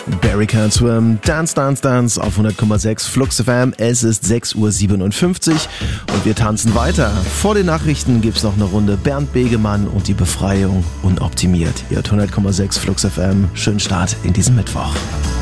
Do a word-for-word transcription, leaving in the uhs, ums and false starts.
Barry Can't Swim, Dance, Dance, Dance auf hundert Komma sechs Flux F M. Es ist sechs Uhr siebenundfünfzig und wir tanzen weiter. Vor den Nachrichten gibt's noch eine Runde Bernd Begemann und die Befreiung unoptimiert. Ihr hört hundert Komma sechs Flux F M. Schönen Start in diesen Mittwoch.